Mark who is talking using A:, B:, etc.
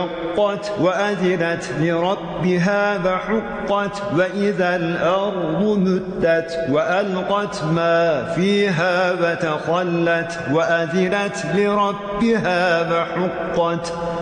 A: حقت وأذنت لربها وحقت وإذا الأرض مدت وألقت ما فيها وتخلت وأذنت لربها وحقت